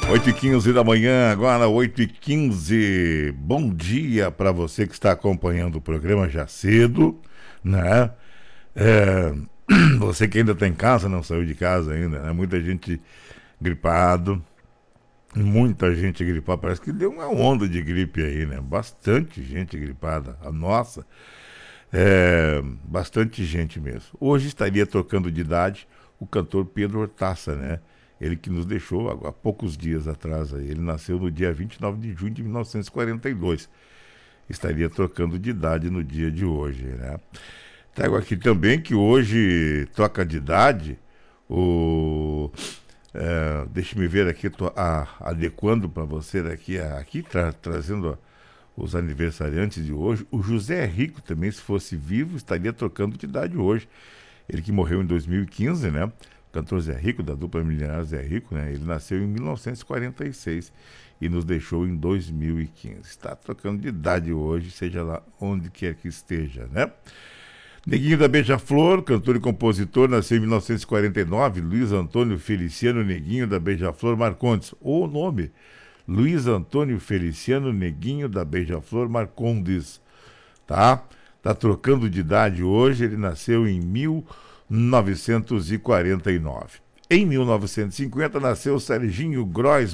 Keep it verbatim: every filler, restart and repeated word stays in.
oito e quinze da manhã, agora oito e quinze. Bom dia para você que está acompanhando o programa já cedo, né? É, você que ainda está em casa, não saiu de casa ainda, né? Muita gente gripado, muita gente gripada. Parece que deu uma onda de gripe aí, né? Bastante gente gripada. A nossa, é, bastante gente mesmo. Hoje estaria trocando de idade o cantor Pedro Hortaça, né? Ele que nos deixou há poucos dias atrás. Ele nasceu no dia vinte e nove de junho de mil novecentos e quarenta e dois. Estaria trocando de idade no dia de hoje, né? Trago aqui também que hoje troca de idade o... É, deixa-me ver aqui, estou adequando para você daqui, aqui tra, trazendo os aniversariantes de hoje. O José Rico também, se fosse vivo, estaria trocando de idade hoje. Ele que morreu em dois mil e quinze, né? O cantor Zé Rico, da dupla milionária Zé Rico, né? Ele nasceu em mil novecentos e quarenta e seis e nos deixou em dois mil e quinze. Está trocando de idade hoje, seja lá onde quer que esteja, né? Neguinho da Beija-Flor, cantor e compositor, nasceu em mil novecentos e quarenta e nove. Luiz Antônio Feliciano Neguinho da Beija-Flor Marcondes. O nome, Luiz Antônio Feliciano Neguinho da Beija-Flor Marcondes. Tá? Tá trocando de idade hoje, ele nasceu em mil novecentos e quarenta e nove. Em mil novecentos e cinquenta nasceu Serginho Grois